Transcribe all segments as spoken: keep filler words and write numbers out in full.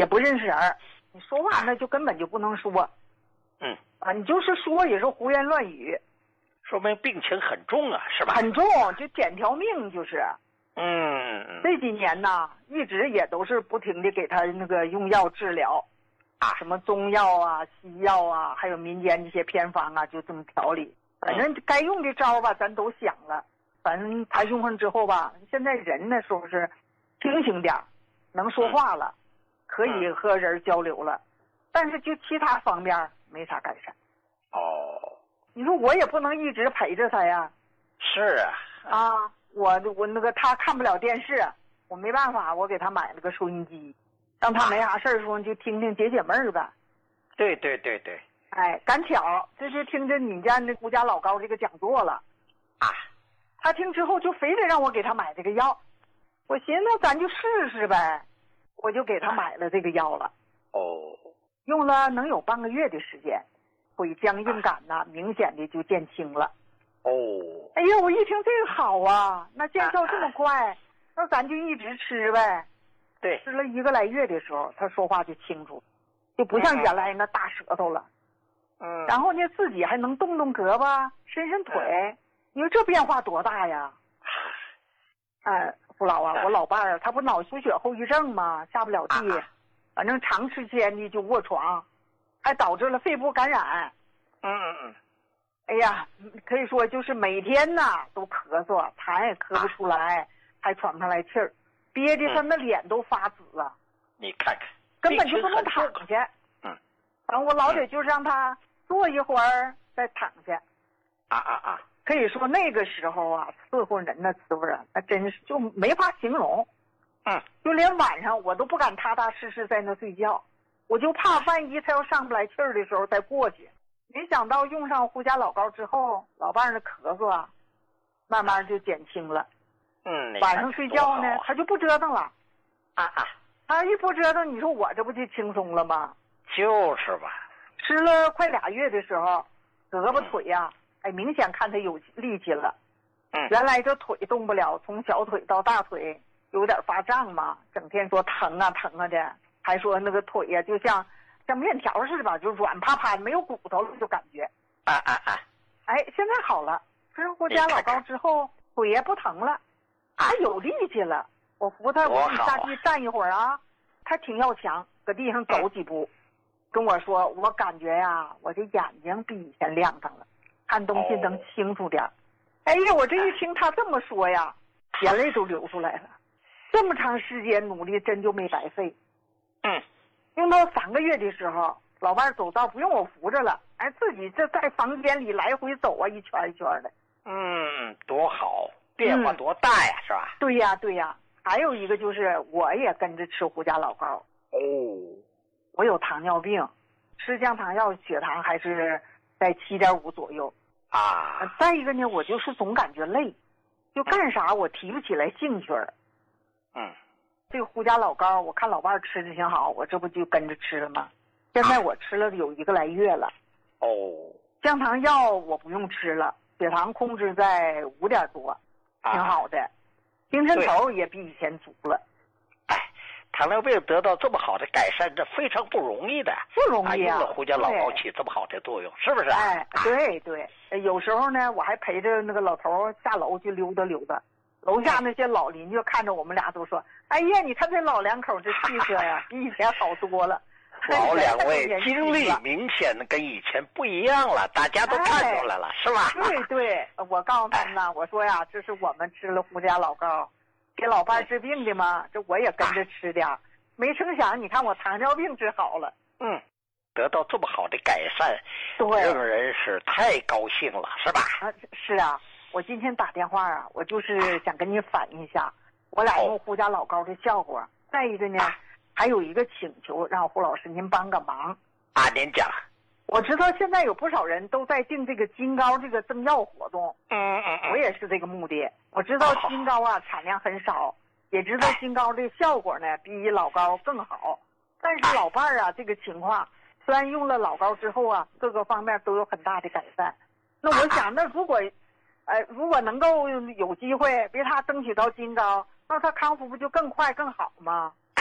也不认识人，你说话那就根本就不能说。 嗯啊，你就是说也是胡言乱语， 说明病情很重啊，是吧？ 很重，就捡条命就是。 嗯嗯。 这几年呢，一直也都是不停的给他那个用药治疗， 啊， 什么中药啊、西药啊，还有民间这些偏方啊，就这么调理。反正该用的招吧，咱都想了。反正他用上之后吧，现在人呢，是不是清醒点，能说话了，可以和人交流了，但是就其他方面没啥改善。 哦， 你说我也不能一直陪着他呀。 是啊。 啊，我我那个他看不了电视，我没办法，我给他买了个收音机，让他没啥事儿的时候就听听解解闷儿呗。 对对对对。 哎，赶巧这是听着你家那胡家老高这个讲座了啊， 他听之后就非得让我给他买这个药，我寻思咱就试试呗，我就给他买了这个药了。 哦， 用了能有半个月的时间，腿僵硬感呐、啊、明显的就减轻了。 哦， 哎呀，我一听这个好啊，那见效这么快，啊、那咱就一直吃呗。 对， 吃了一个来月的时候，他说话就清楚，就不像原来那大舌头了。 嗯， 然后呢，自己还能动动胳膊，伸伸腿，嗯、你说这变化多大呀？哎，父老啊，我老伴儿他不脑出血后遗症吗？下不了地，啊、反正长时间的就卧床，还导致了肺部感染。 嗯嗯嗯。 哎呀，可以说就是每天呐都咳嗽，痰也咳不出来，啊、还喘不上来气儿，憋的他那脸都发紫啊。 你看看， 根本就不能躺下。 嗯， 反正我老得就让他坐一会儿再躺下。 啊啊啊！ 可以说那个时候啊，伺候人的滋味啊，那真是就没法形容。 嗯， 就连晚上我都不敢踏踏实实在那睡觉，我就怕万一他要上不来气儿的时候再过去。没想到用上胡家老高之后，老伴儿的咳嗽啊，慢慢就减轻了。 嗯， 晚上睡觉呢，他就不折腾了。 啊啊！ 他一不折腾，你说我这不就轻松了吗？ 就是吧。 吃了快俩月的时候，胳膊腿呀、啊，哎，明显看他有力气了。 嗯。原来这腿动不了，从小腿到大腿有点发胀嘛，整天说疼啊疼啊的，还说那个腿呀、啊、就像。像面条似的吧，就软趴趴的，没有骨头了，就感觉。 啊啊啊！ 哎，现在好了，吃胡家老高之后，腿也不疼了，还有力气了。我扶他，我下去站一会儿啊，他挺要强，搁地上走几步，跟我说，我感觉呀，我这眼睛比以前亮堂了，看东西能清楚点。哎呀，我这一听他这么说呀，眼泪都流出来了。这么长时间努力，真就没白费。 嗯。 用到三个月的时候，老伴走道不用我扶着了，哎，自己这在房间里来回走啊，一圈一圈的。 嗯，多好，变化多大呀，嗯、是吧？ 对呀，对呀。还有一个就是，我也跟着吃胡家老高。 哦。 我有糖尿病，吃降糖药，血糖还是在七点五左右。 啊。 再一个呢，我就是总感觉累，就干啥我提不起来兴趣儿。 嗯。 这个胡家老高，我看老伴吃的挺好，我这不就跟着吃了吗？现在我吃了有一个来月了。 哦， 降糖药我不用吃了，血糖控制在五点多，挺好的。精神头也比以前足了。 哎，糖尿病得到这么好的改善，这非常不容易的。 不容易啊！ 用了胡家老高起这么好的作用，是不是？ 哎，对对，有时候呢，我还陪着那个老头下楼去溜达溜达。楼下那些老邻居看着我们俩都说：“哎呀，你看这老两口这气色呀，比以前好多了。” 老两位精力明显的跟以前不一样了，大家都看出来了，哎、是吧？ 对对，我告诉他们呢，我说呀，这是我们吃了胡家老高，给老伴治病的嘛，这我也跟着吃点，没成想你看我糖尿病治好了。 嗯，得到这么好的改善， 对， 令人是太高兴了，是吧？ 啊，是啊。我今天打电话啊，我就是想跟你反映一下，我俩用胡家老高的效果。再一个呢，还有一个请求，让胡老师您帮个忙。 啊，您讲。 我知道现在有不少人都在订这个金高这个增药活动。 嗯嗯嗯。 我也是这个目的。我知道金高啊产量很少，也知道金高的效果呢比老高更好。但是老伴儿啊这个情况，虽然用了老高之后啊，各个方面都有很大的改善。那我想，那如果呃，如果能够有机会为他争取到金高，那他康复不就更快更好吗？ 哎，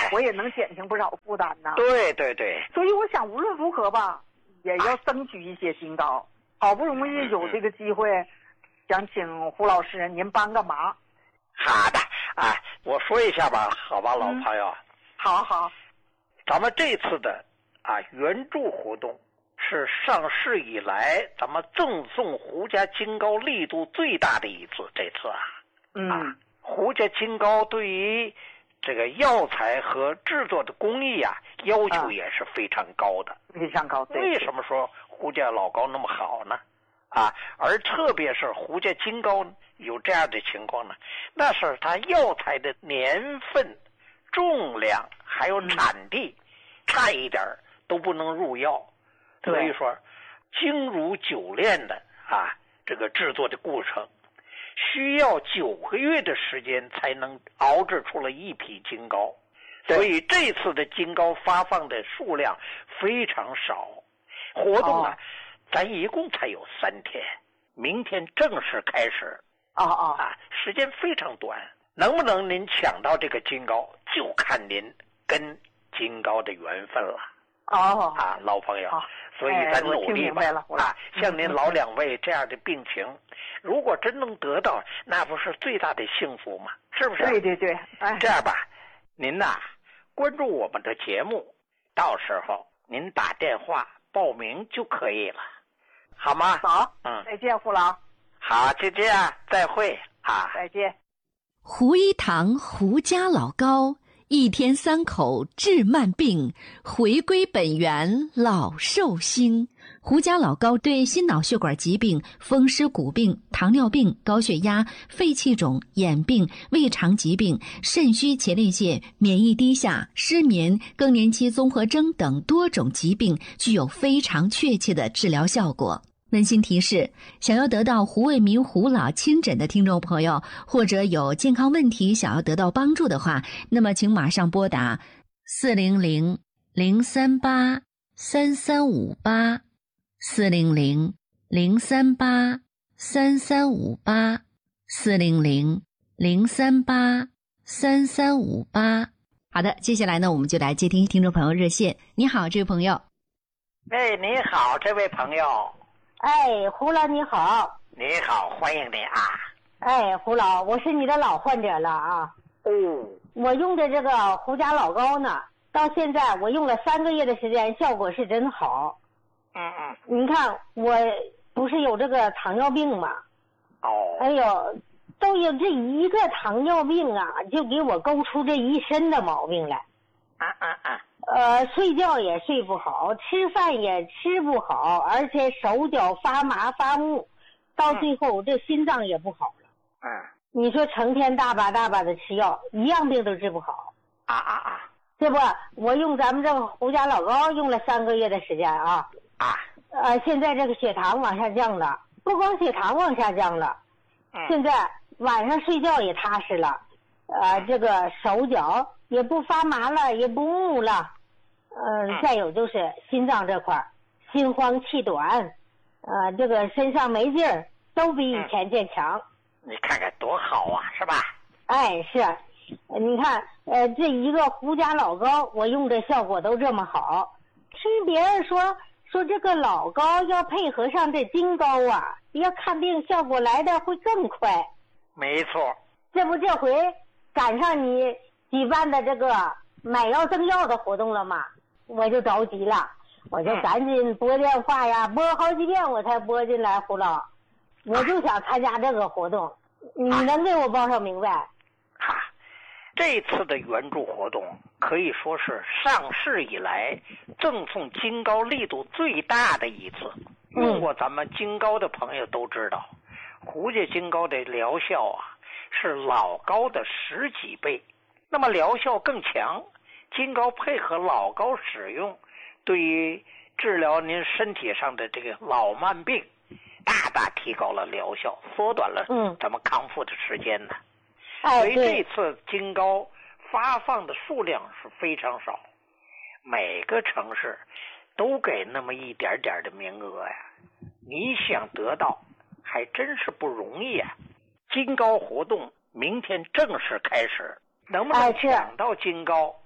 我也能减轻不少负担呐。 对对对。 所以我想无论如何吧，也要争取一些金高。好不容易有这个机会，嗯、想请胡老师您帮个忙。 好的啊，我说一下吧，好吧，老朋友。嗯、 好好。 咱们这次的啊援助活动是上市以来咱们赠送胡家金高力度最大的一次。这次啊， 嗯， 啊胡家金高对于这个药材和制作的工艺啊要求也是非常高的， 啊、非常高。 为什么说胡家老高那么好呢？啊，而特别是胡家金高有这样的情况呢，那是它药材的年份、重量还有产地、嗯、差一点都不能入药，所以说精如久炼的啊这个制作的过程，需要九个月的时间才能熬制出了一批金高，所以这次的金高发放的数量非常少。活动啊，哦、咱一共才有三天，明天正式开始。 哦哦啊，时间非常短，能不能您抢到这个金高，就看您跟金高的缘分了。 哦啊，老朋友， 哦、 所以咱努力吧。 了啊，像您老两位这样的病情，嗯、如果真能得到，那不是最大的幸福吗？是不是？ 对对对。哎、 这样吧，您呐、啊，关注我们的节目，到时候您打电话报名就可以了，好吗？ 好， 嗯， 再见，胡老。 好，就这样，再会啊！ 再见。 胡一堂胡家老高，一天三口治慢病，回归本源老寿星。胡家老高对心脑血管疾病、风湿骨病、糖尿病、高血压、肺气肿、眼病、胃肠疾病、肾虚前列腺、免疫低下、失眠、更年期综合征等多种疾病具有非常确切的治疗效果。温馨提示，想要得到胡卫民胡老亲诊的听众朋友，或者有健康问题想要得到帮助的话，那么请马上拨打四零零零三八三三五八四零零零三八三三五八四零零零三八三三五八。好的，接下来呢，我们就来接听听众朋友热线。你好，这位朋友。 哎，你好，这位朋友。 哎，胡老你好。 你好，欢迎你啊。 哎，胡老，我是你的老患者了啊。 哦。 我用的这个胡家老高呢，到现在我用了三个月的时间，效果是真好。 嗯嗯。 你看，我不是有这个糖尿病吗？ 哦。 哎呦，都有这一个糖尿病啊，就给我勾出这一身的毛病来。 啊啊啊。 呃，睡觉也睡不好，吃饭也吃不好，而且手脚发麻发木，到最后这心脏也不好了。 嗯。 你说成天大把大把的吃药，一样病都治不好。 啊啊啊！ 这不，我用咱们这个胡家老高用了三个月的时间啊。 啊。 呃，现在这个血糖往下降了，不光血糖往下降了， 嗯、 现在晚上睡觉也踏实了，呃，这个手脚也不发麻了，也不木了。嗯、呃，再有就是心脏这块儿，心慌气短，呃，这个身上没劲儿，都比以前渐强。 嗯、你看看多好啊，是吧？ 哎，是，你看，呃，这一个胡家老高，我用的效果都这么好。听别人说说这个老高要配合上这金高啊，要看病效果来的会更快。 没错。 这不这回赶上你举办的这个买药赠药的活动了吗？我就着急了，我就赶紧拨电话呀，拨好几遍我才拨进来。胡老，我就想参加这个活动，你能给我报上名呗？ 哈、啊，这次的援助活动可以说是上市以来赠送金高力度最大的一次。用过咱们金高的朋友都知道，胡家金高的疗效啊是老高的十几倍，那么疗效更强。金高配合老高使用，对于治疗您身体上的这个老慢病，大大提高了疗效，缩短了咱们康复的时间呢。 嗯、 所以这次金高发放的数量是非常少，每个城市都给那么一点点的名额呀，你想得到还真是不容易啊。金高活动明天正式开始，能不能抢到金高？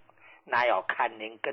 那要看您跟